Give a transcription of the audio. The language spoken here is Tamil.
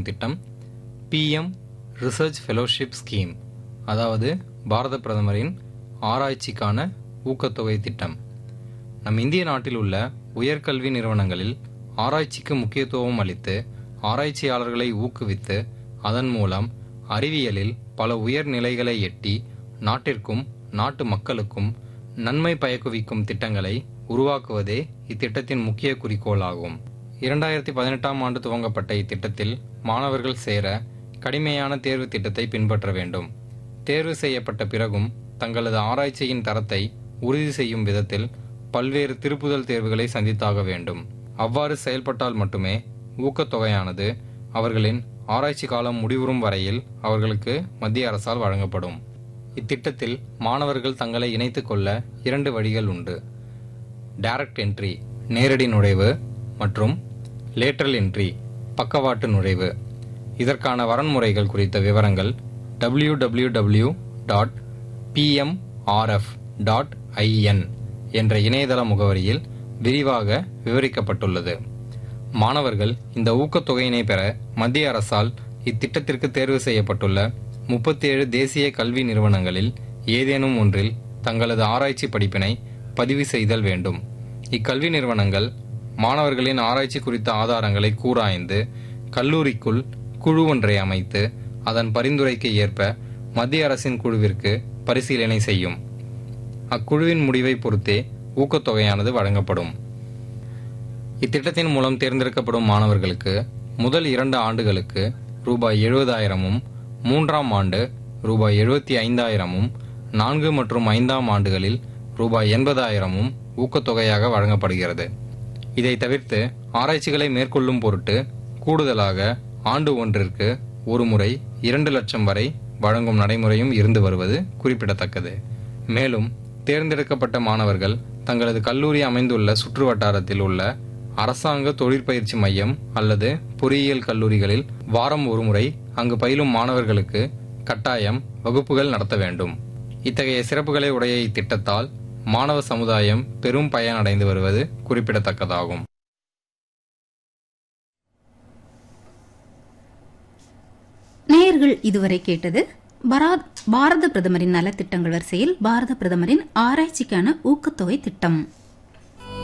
ஊக்குவிக்கும் திட்டம் PM ரிசர்ச் ஃபெலோஷிப் ஸ்கீம், அதாவது பாரத பிரதமரின் ஆராய்ச்சிக்கான ஊக்கத்தொகை திட்டம். நம் இந்திய நாட்டில் உள்ள உயர்கல்வி நிறுவனங்களில் ஆராய்ச்சிக்கு முக்கியத்துவம் அளித்து ஆராய்ச்சியாளர்களை ஊக்குவித்து அதன் மூலம் அறிவியலில் பல உயர்நிலைகளை எட்டி நாட்டிற்கும் நாட்டு மக்களுக்கும் நன்மை பயக்குவிக்கும் திட்டங்களை உருவாக்குவதே இத்திட்டத்தின் முக்கிய குறிக்கோளாகும். 2018ஆம் ஆண்டு துவங்கப்பட்ட இத்திட்டத்தில் மாணவர்கள் சேர கடுமையான தேர்வு திட்டத்தை பின்பற்ற வேண்டும். தேர்வு செய்யப்பட்ட பிறகும் தங்களது ஆராய்ச்சியின் தரத்தை உறுதி செய்யும் விதத்தில் பல்வேறு திருப்புதல் தேர்வுகளை சந்தித்தாக வேண்டும். அவ்வாறு செயல்பட்டால் மட்டுமே ஊக்கத்தொகையானது அவர்களின் ஆராய்ச்சி காலம் முடிவுறும் வரையில் அவர்களுக்கு மத்திய அரசால் வழங்கப்படும். இத்திட்டத்தில் மாணவர்கள் தங்களை இணைத்துக் கொள்ள 2 வழிகள் உண்டு. டைரக்ட் என்ட்ரி நேரடி நுழைவு மற்றும் லேட்டரல் என்ட்ரி பக்கவாட்டு நுழைவு. இதற்கான வரன்முறைகள் குறித்த விவரங்கள் www.pmrf.in என்ற இணையதள முகவரியில் விரிவாக விவரிக்கப்பட்டுள்ளது. மாணவர்கள் இந்த ஊக்கத்தொகையினை பெற மத்திய அரசால் இத்திட்டத்திற்கு தேர்வு செய்யப்பட்டுள்ள 37 தேசிய கல்வி நிறுவனங்களில் ஏதேனும் ஒன்றில் தங்களது ஆராய்ச்சி படிப்பினை பதிவு செய்தல் வேண்டும். இக்கல்வி நிறுவனங்கள் மாணவர்களின் ஆராய்ச்சி குறித்த ஆதாரங்களை கூராய்ந்து கல்லூரிக்குள் குழு ஒன்றை அமைத்து அதன் பரிந்துரைக்கு ஏற்ப மத்திய அரசின் குழுவிற்கு பரிசீலனை செய்யும். அக்குழுவின் முடிவை பொறுத்தே ஊக்கத்தொகையானது வழங்கப்படும். இத்திட்டத்தின் மூலம் தேர்ந்தெடுக்கப்படும் மாணவர்களுக்கு முதல் 2 ஆண்டுகளுக்கு ரூபாய் 70,000 3ஆம் ஆண்டு ரூபாய் 75,000 4 மற்றும் 5ஆம் ஆண்டுகளில் ரூபாய் 80,000 ஊக்கத்தொகையாக வழங்கப்படுகிறது. இதை தவிர்த்து ஆராய்ச்சிகளை மேற்கொள்ளும் பொருட்டு கூடுதலாக ஆண்டு ஒன்றிற்கு ஒரு முறை 2 லட்சம் வரை வழங்கும் நடைமுறையும் இருந்து வருவது குறிப்பிடத்தக்கது. மேலும் தேர்ந்தெடுக்கப்பட்ட மாணவர்கள் தங்களது கல்லூரி அமைந்துள்ள சுற்று வட்டாரத்தில் உள்ள அரசாங்க தொழிற்பயிற்சி மையம் அல்லது பொறியியல் கல்லூரிகளில் வாரம் ஒரு முறை அங்கு பயிலும் மாணவர்களுக்கு கட்டாயம் வகுப்புகள் நடத்த வேண்டும். இத்தகைய சிறப்புகளை உடைய இத்திட்டத்தால் மாணவ சமுதாயம் பெரும் பயனடைந்து வருவது குறிப்பிடத்தக்கதாகும். நேயர்கள் இதுவரை கேட்டது பாரத பிரதமரின் நலத்திட்டங்கள் வரிசையில் பாரத பிரதமரின் ஆராய்ச்சிக்கான ஊக்கத்தொகை திட்டம்.